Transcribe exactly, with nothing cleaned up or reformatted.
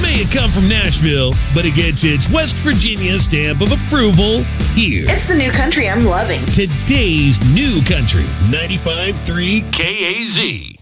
may have come from Nashville, but it gets its West Virginia stamp of approval here. It's the new country I'm loving. Today's new country, ninety-five point three K A Z.